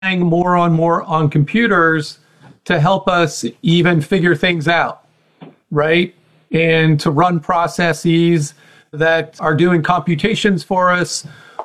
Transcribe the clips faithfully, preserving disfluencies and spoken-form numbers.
more and more on computers to help us even figure things out, right? And to run processes that are doing computations for us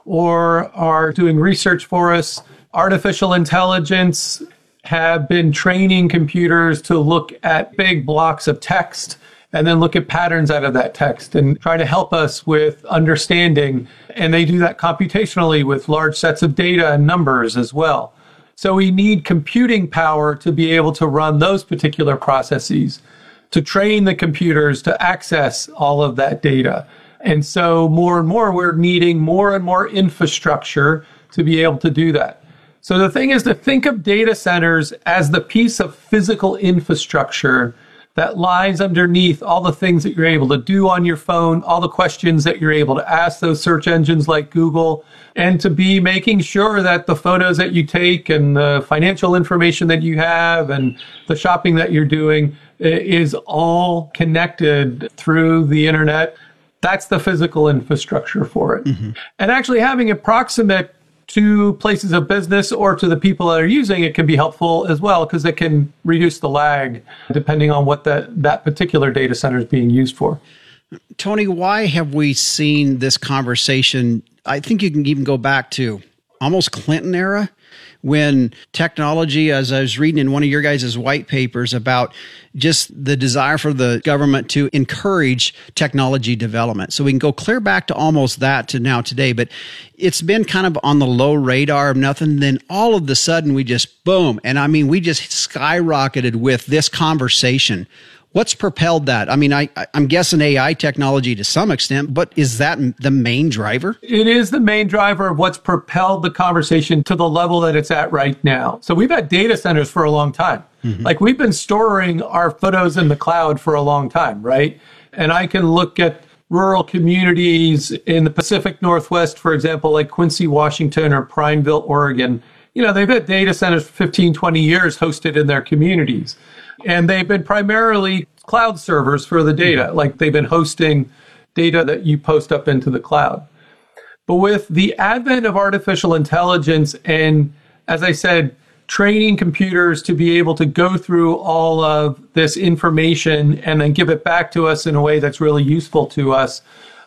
or are doing research for us. Artificial intelligence have been training computers to look at big blocks of text and then look at patterns out of that text and try to help us with understanding. And they do that computationally with large sets of data and numbers as well. So we need computing power to be able to run those particular processes, to train the computers to access all of that data. And so more and more, we're needing more and more infrastructure to be able to do that. So the thing is to think of data centers as the piece of physical infrastructure that lies underneath all the things that you're able to do on your phone, all the questions that you're able to ask those search engines like Google, and to be making sure that the photos that you take and the financial information that you have and the shopping that you're doing is all connected through the internet. That's the physical infrastructure for it. Mm-hmm. And actually having it proximate to places of business or to the people that are using it can be helpful as well, because it can reduce the lag depending on what that, that particular data center is being used for. Tony, why have we seen this conversation? I think you can even go back to almost Clinton era, when technology, as I was reading in one of your guys' white papers about just the desire for the government to encourage technology development. So we can go clear back to almost that to now today, but it's been kind of on the low radar of nothing. Then all of the sudden we just boom. And I mean, we just skyrocketed with this conversation. What's propelled that? I mean, I, I'm guessing A I technology to some extent, but is that the main driver? It is the main driver of what's propelled the conversation to the level that it's at right now. So we've had data centers for a long time. Mm-hmm. Like we've been storing our photos in the cloud for a long time, right? And I can look at rural communities in the Pacific Northwest, for example, like Quincy, Washington, or Prineville, Oregon. You know, they've had data centers for fifteen, twenty years hosted in their communities. And they've been primarily cloud servers for the data, like they've been hosting data that you post up into the cloud. But with the advent of artificial intelligence and, as I said, training computers to be able to go through all of this information and then give it back to us in a way that's really useful to us,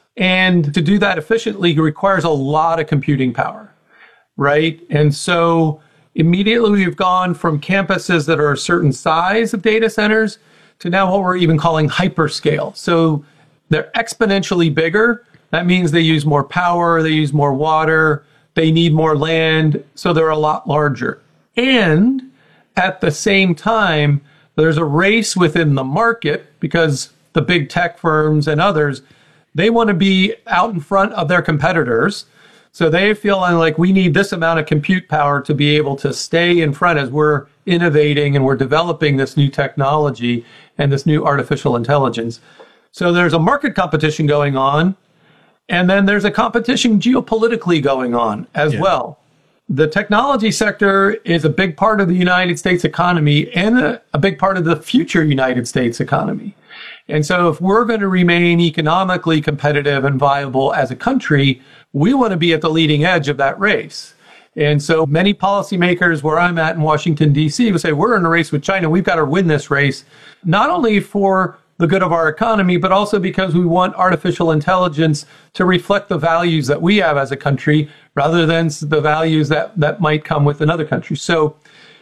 and to do that efficiently requires a lot of computing power, right? And so immediately, we've gone from campuses that are a certain size of data centers to now what we're even calling hyperscale. So they're exponentially bigger. That means they use more power, they use more water, they need more land, so they're a lot larger. And at the same time, there's a race within the market because the big tech firms and others, they want to be out in front of their competitors. So they feel like we need this amount of compute power to be able to stay in front as we're innovating and we're developing this new technology and this new artificial intelligence. So there's a market competition going on, and then there's a competition geopolitically going on as yeah. well. The technology sector is a big part of the United States economy and a, a big part of the future United States economy. And so if we're going to remain economically competitive and viable as a country, we want to be at the leading edge of that race. And so many policymakers where I'm at in Washington, D C would say, we're in a race with China. We've got to win this race, not only for the good of our economy, but also because we want artificial intelligence to reflect the values that we have as a country rather than the values that, that might come with another country. So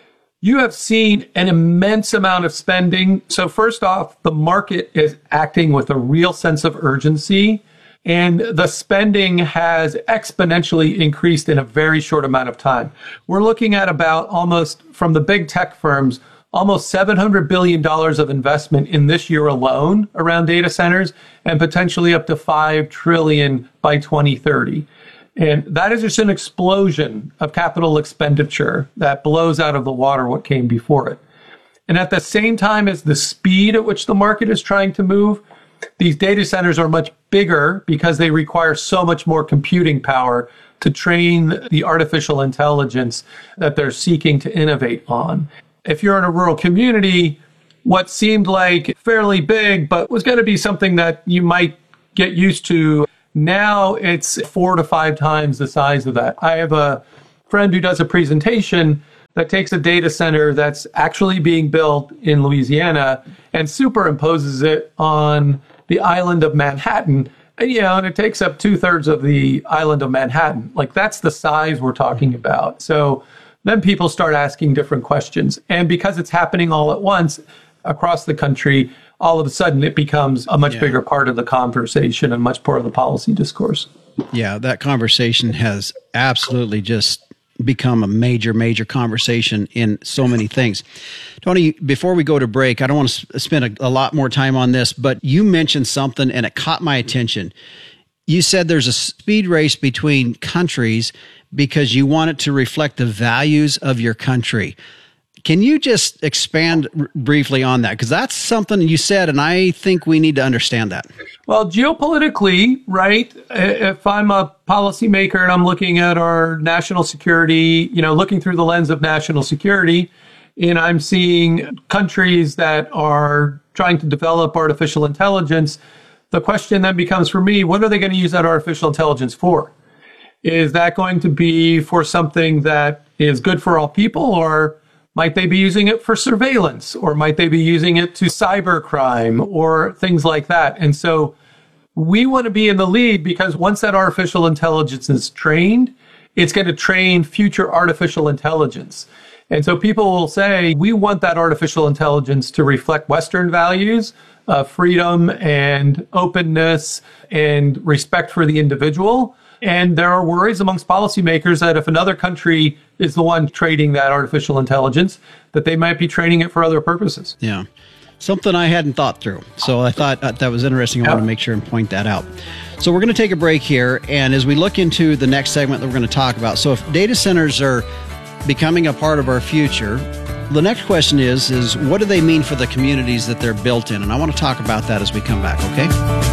you have seen an immense amount of spending. So first off, the market is acting with a real sense of urgency, and the spending has exponentially increased in a very short amount of time. We're looking at about almost, from the big tech firms, almost seven hundred billion dollars of investment in this year alone around data centers, and potentially up to five trillion dollars by twenty thirty. And that is just an explosion of capital expenditure that blows out of the water what came before it. And at the same time as the speed at which the market is trying to move, these data centers are much bigger because they require so much more computing power to train the artificial intelligence that they're seeking to innovate on. If you're in a rural community, what seemed like fairly big, but was going to be something that you might get used to, now it's four to five times the size of that. I have a friend who does a presentation that takes a data center that's actually being built in Louisiana and superimposes it on the island of Manhattan. And, you know, and it takes up two thirds of the island of Manhattan. Like, that's the size we're talking about. So then people start asking different questions. And because it's happening all at once across the country, all of a sudden it becomes a much yeah. bigger part of the conversation and much part of the policy discourse. Yeah, that conversation has absolutely just become a major, major conversation in so many things. Tony, before we go to break, I don't want to spend a, a lot more time on this, but you mentioned something and it caught my attention. You said there's a speed race between countries because you want it to reflect the values of your country. Can you just expand r- briefly on that? Because that's something you said, and I think we need to understand that. Well, geopolitically, right, if I'm a policymaker and I'm looking at our national security, you know, looking through the lens of national security, and I'm seeing countries that are trying to develop artificial intelligence, the question then becomes for me, what are they going to use that artificial intelligence for? Is that going to be for something that is good for all people, or might they be using it for surveillance, or might they be using it to cybercrime or things like that? And so we want to be in the lead because once that artificial intelligence is trained, it's going to train future artificial intelligence. And so people will say, we want that artificial intelligence to reflect Western values, uh, freedom and openness and respect for the individual. And there are worries amongst policymakers that if another country is the one trading that artificial intelligence, that they might be training it for other purposes. Yeah. Something I hadn't thought through. So I thought that was interesting. I yep. want to make sure and point that out. So we're going to take a break here. And as we look into the next segment that we're going to talk about, so if data centers are becoming a part of our future, the next question is, is what do they mean for the communities that they're built in? And I want to talk about that as we come back, okay?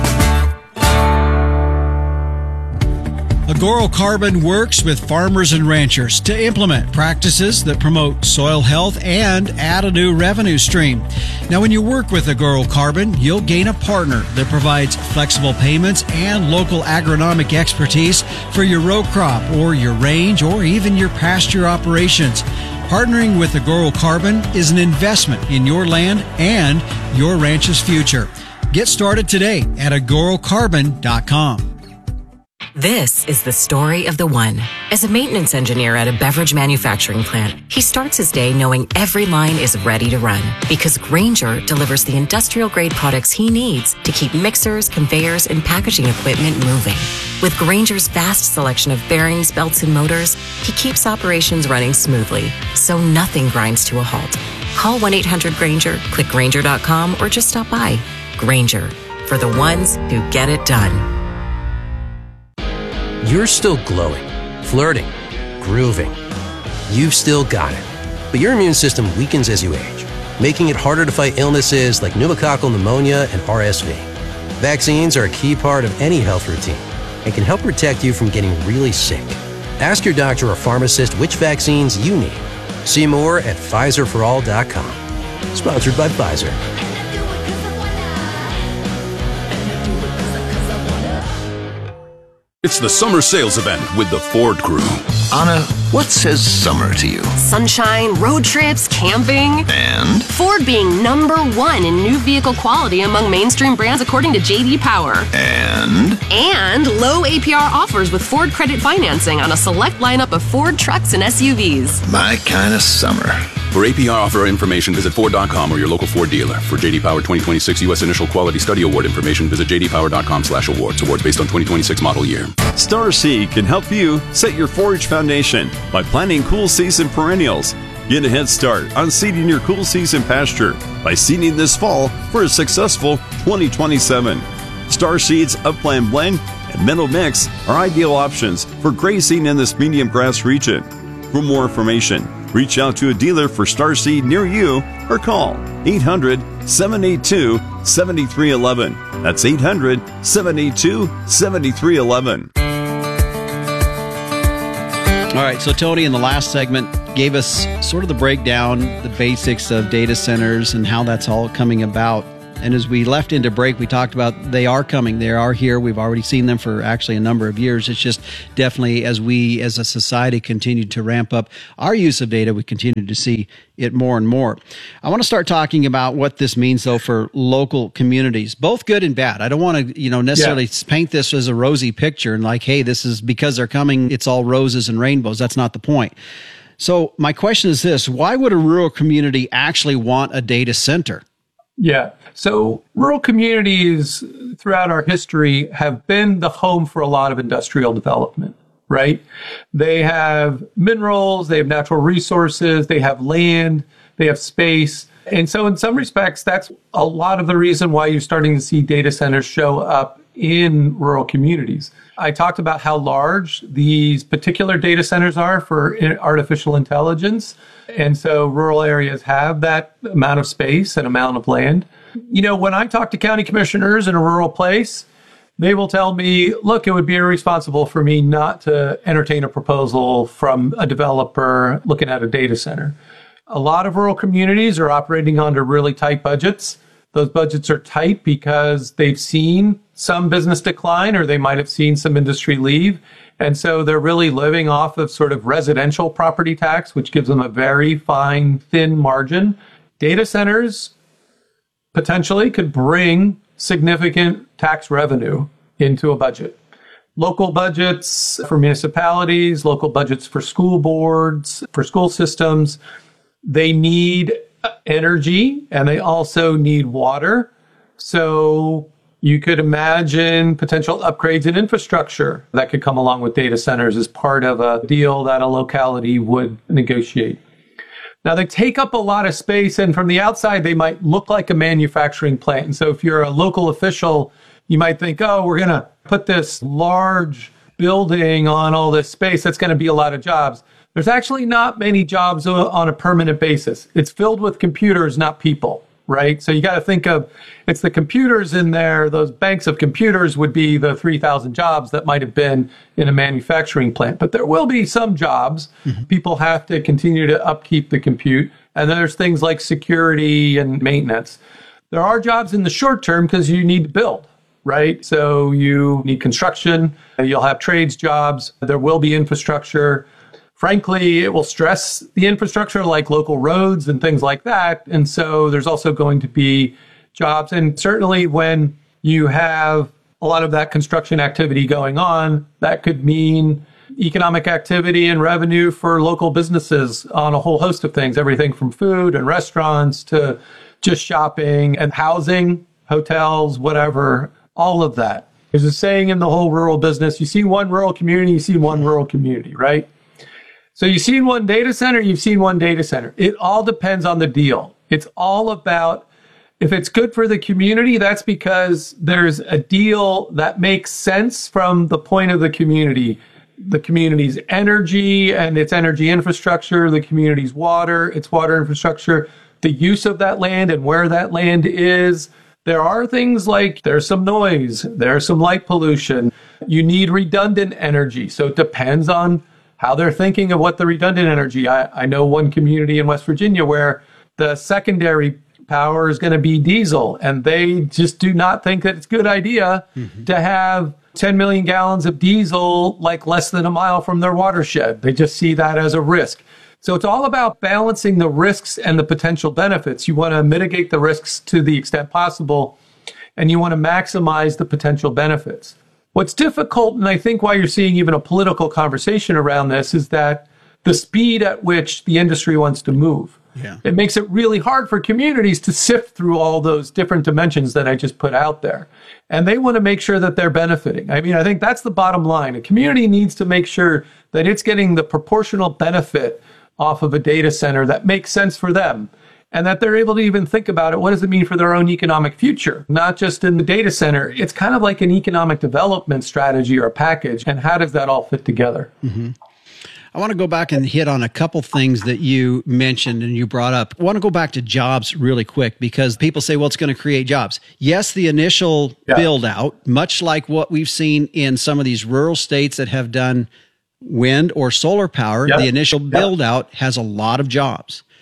Agoro Carbon works with farmers and ranchers to implement practices that promote soil health and add a new revenue stream. Now, when you work with Agoro Carbon, you'll gain a partner that provides flexible payments and local agronomic expertise for your row crop or your range or even your pasture operations. Partnering with Agoro Carbon is an investment in your land and your ranch's future. Get started today at agoro carbon dot com. This is the story of the one. As a maintenance engineer at a beverage manufacturing plant, he starts his day knowing every line is ready to run because Grainger delivers the industrial-grade products he needs to keep mixers, conveyors, and packaging equipment moving. With Grainger's vast selection of bearings, belts, and motors, he keeps operations running smoothly, so nothing grinds to a halt. Call one eight hundred Grainger, click Grainger dot com, or just stop by. Grainger, for the ones who get it done. You're still glowing, flirting, grooving. You've still got it. But your immune system weakens as you age, making it harder to fight illnesses like pneumococcal pneumonia and R S V. Vaccines are a key part of any health routine and can help protect you from getting really sick. Ask your doctor or pharmacist which vaccines you need. See more at Pfizer for all dot com. Sponsored by Pfizer. It's the summer sales event with the Ford crew. Anna, what says summer to you? Sunshine, road trips, camping. And? Ford being number one in new vehicle quality among mainstream brands according to J D Power. And? And low A P R offers with Ford credit financing on a select lineup of Ford trucks and S U Vs. My kind of summer. For A P R offer information, visit Ford dot com or your local Ford dealer. For J D Power twenty twenty-six U S Initial Quality Study Award information, visit j d power dot com slash awards. Awards based on twenty twenty-six model year. Starseed can help you set your forage foundation by planting cool season perennials. Get a head start on seeding your cool season pasture by seeding this fall for a successful twenty twenty-seven. Starseed's Upland Blend and Meadow Mix are ideal options for grazing in this medium grass region. For more information, reach out to a dealer for Starseed near you or call eight hundred, seven eight two, seven three one one. That's eight hundred, seven eight two, seven three one one. All right, so Tony in the last segment gave us sort of the breakdown, the basics of data centers and how that's all coming about. And as we left into break, we talked about they are coming. They are here. We've already seen them for actually a number of years. It's just definitely as we as a society continue to ramp up our use of data, we continue to see it more and more. I want to start talking about what this means, though, for local communities, both good and bad. I don't want to, you know, necessarily yeah. paint this as a rosy picture and like, hey, this is because they're coming, it's all roses and rainbows. That's not the point. So my question is this: why would a rural community actually want a data center? Yeah. So rural communities throughout our history have been the home for a lot of industrial development, right? They have minerals, they have natural resources, they have land, they have space. And so in some respects, that's a lot of the reason why you're starting to see data centers show up in rural communities. I talked about how large these particular data centers are for artificial intelligence. And so rural areas have that amount of space and amount of land. You know, when I talk to county commissioners in a rural place, they will tell me, look, it would be irresponsible for me not to entertain a proposal from a developer looking at a data center. A lot of rural communities are operating under really tight budgets. Those budgets are tight because they've seen some business decline or they might have seen some industry leave. And so they're really living off of sort of residential property tax, which gives them a very fine, thin margin. Data centers potentially could bring significant tax revenue into a budget. Local budgets for municipalities, local budgets for school boards, for school systems, they need energy and they also need water. So you could imagine potential upgrades in infrastructure that could come along with data centers as part of a deal that a locality would negotiate. Now, they take up a lot of space, and from the outside, they might look like a manufacturing plant. And so if you're a local official, you might think, oh, we're going to put this large building on all this space. That's going to be a lot of jobs. There's actually not many jobs on a permanent basis. It's filled with computers, not people, right? So you got to think of, it's the computers in there. Those banks of computers would be the three thousand jobs that might have been in a manufacturing plant. But there will be some jobs. Mm-hmm. People have to continue to upkeep the compute. And then there's things like security and maintenance. There are jobs in the short term because you need to build, right? So you need construction. You'll have trades jobs. There will be infrastructure. Frankly, it will stress the infrastructure like local roads and things like that. And so there's also going to be jobs. And certainly when you have a lot of that construction activity going on, that could mean economic activity and revenue for local businesses on a whole host of things, everything from food and restaurants to just shopping and housing, hotels, whatever, all of that. There's a saying in the whole rural business, you see one rural community, you see one rural community, right? So you've seen one data center, you've seen one data center. It all depends on the deal. It's all about, if it's good for the community, that's because there's a deal that makes sense from the point of the community. The community's energy and its energy infrastructure, the community's water, its water infrastructure, the use of that land and where that land is. There are things like there's some noise, there's some light pollution. You need redundant energy. So it depends on how they're thinking of what the redundant energy. I, I know one community in West Virginia where the secondary power is going to be diesel, and they just do not think that it's a good idea mm-hmm. to have ten million gallons of diesel like less than a mile from their watershed. They just see that as a risk. So it's all about balancing the risks and the potential benefits. You want to mitigate the risks to the extent possible, and you want to maximize the potential benefits. What's difficult, and I think why you're seeing even a political conversation around this, is that the speed at which the industry wants to move. Yeah. It makes it really hard for communities to sift through all those different dimensions that I just put out there. And they want to make sure that they're benefiting. I mean, I think that's the bottom line. A community needs to make sure that it's getting the proportional benefit off of a data center that makes sense for them, and that they're able to even think about it. What does it mean for their own economic future? Not just in the data center. It's kind of like an economic development strategy or a package. And how does that all fit together? Mm-hmm. I want to go back and hit on a couple things that you mentioned and you brought up. I want to go back to jobs really quick, because people say, well, it's going to create jobs. Yes, the initial yeah. build out, much like what we've seen in some of these rural states that have done wind or solar power, yeah. the initial build yeah. out has a lot of jobs.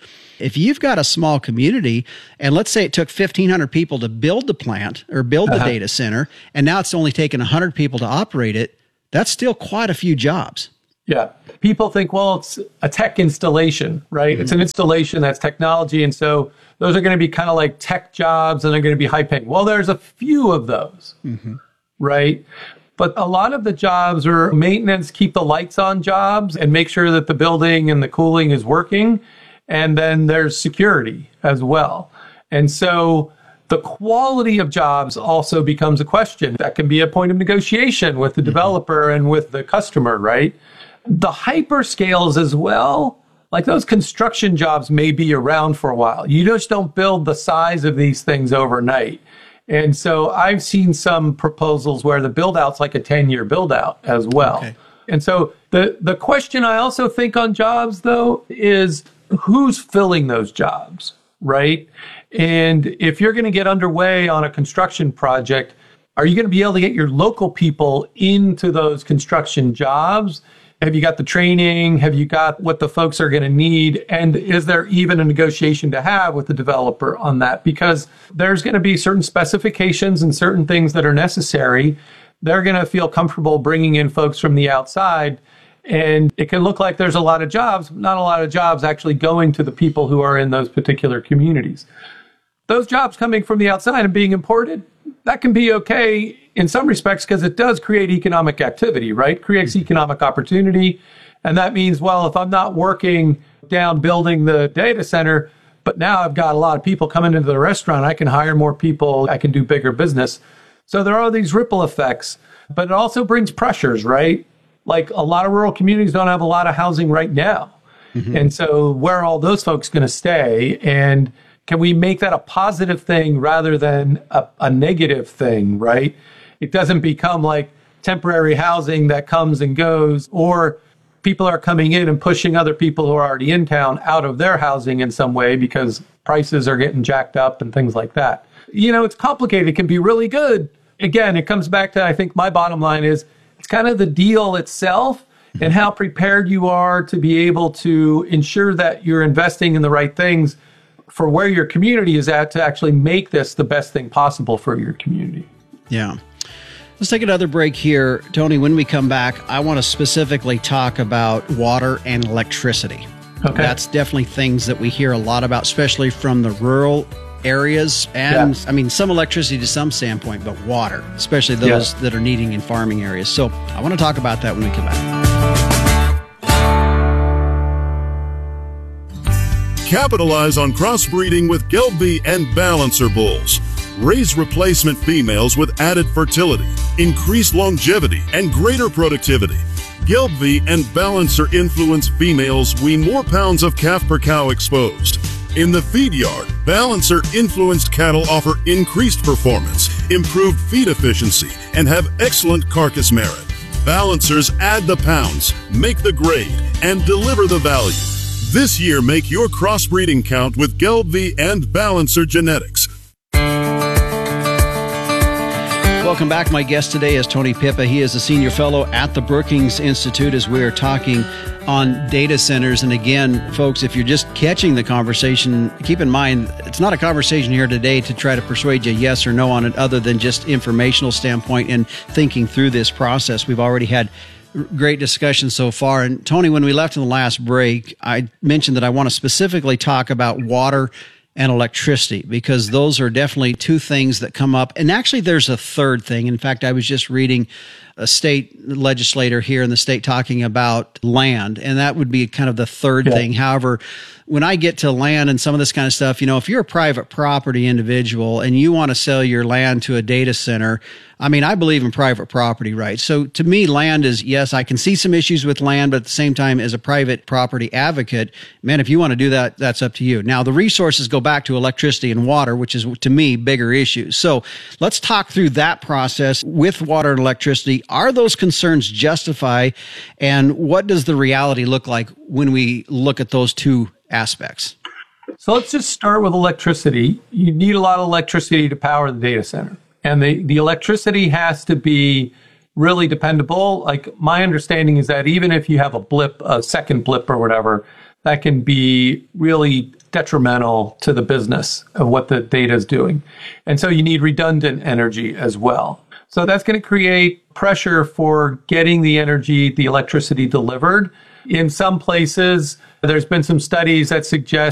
If you've got a small community, and let's say it took fifteen hundred people to build the plant or build the uh-huh. data center, and now it's only taken one hundred people to operate it, that's still quite a few jobs. Yeah. People think, well, it's a tech installation, right? Mm-hmm. It's an installation that's technology. And so those are going to be kind of like tech jobs and they're going to be high paying. Well, there's a few of those, mm-hmm. right? But a lot of the jobs are maintenance, keep the lights on jobs and make sure that the building and the cooling is working. And then there's security as well. And so the quality of jobs also becomes a question. That can be a point of negotiation with the developer mm-hmm. and with the customer, right? The hyperscales as well, like those construction jobs may be around for a while. You just don't build the size of these things overnight. And so I've seen some proposals where the build out's like a ten-year build out as well. Okay. And so the, the question I also think on jobs, though, is who's filling those jobs, right? And if you're going to get underway on a construction project, are you going to be able to get your local people into those construction jobs? Have you got the training? Have you got what the folks are going to need? And is there even a negotiation to have with the developer on that? Because there's going to be certain specifications and certain things that are necessary. They're going to feel comfortable bringing in folks from the outside. And it can look like there's a lot of jobs, not a lot of jobs actually going to the people who are in those particular communities. Those jobs coming from the outside and being imported, that can be okay in some respects because it does create economic activity, right? Creates economic opportunity. And that means, well, if I'm not working down building the data center, but now I've got a lot of people coming into the restaurant, I can hire more people, I can do bigger business. So there are these ripple effects, but it also brings pressures, right? Like a lot of rural communities don't have a lot of housing right now. Mm-hmm. And so where are all those folks going to stay? And can we make that a positive thing rather than a, a negative thing, right? It doesn't become like temporary housing that comes and goes, or people are coming in and pushing other people who are already in town out of their housing in some way because prices are getting jacked up and things like that. You know, it's complicated. It can be really good. Again, it comes back to, I think my bottom line is, it's kind of the deal itself and how prepared you are to be able to ensure that you're investing in the right things for where your community is at to actually make this the best thing possible for your community. Yeah. Let's take another break here. Tony, when we come back, I want to specifically talk about water and electricity. Okay. That's definitely things that we hear a lot about, especially from the rural areas. And yeah. I mean, some electricity to some standpoint, but water, especially those yeah. that are needing in farming areas. So I want to talk about that when we come back. Capitalize on crossbreeding with Gelbvieh and Balancer bulls. Raise replacement females with added fertility, increased longevity, and greater productivity. Gelbvieh and Balancer influence females wean more pounds of calf per cow exposed. In the feed yard, Balancer influenced cattle offer increased performance, improved feed efficiency, and have excellent carcass merit. Balancers add the pounds, make the grade, and deliver the value. This year, make your crossbreeding count with Gelbvieh and Balancer genetics. Welcome back. My guest today is Tony Pippa. He is a senior fellow at the Brookings Institute as we are talking on data centers. And again, folks, if you're just catching the conversation, keep in mind, it's not a conversation here today to try to persuade you yes or no on it, other than just informational standpoint and thinking through this process. We've already had great discussion so far. And Tony, when we left in the last break, I mentioned that I want to specifically talk about water and electricity, because those are definitely two things that come up. And actually, there's a third thing. In fact, I was just reading a state legislator here in the state talking about land, and that would be kind of the third yeah. thing. However, when I get to land and some of this kind of stuff, you know, if you're a private property individual and you want to sell your land to a data center, I mean, I believe in private property rights. So to me, land is, yes, I can see some issues with land, but at the same time, as a private property advocate, man, if you want to do that, that's up to you. Now, the resources go back to electricity and water, which is, to me, bigger issues. So let's talk through that process with water and electricity. Are those concerns justified? And what does the reality look like when we look at those two aspects? So let's just start with electricity. You need a lot of electricity to power the data center. And the, the electricity has to be really dependable. Like, my understanding is that even if you have a blip, a second blip or whatever, that can be really detrimental to the business of what the data is doing. And so you need redundant energy as well. So that's going to create pressure for getting the energy, the electricity delivered. In some places, there's been some studies that suggest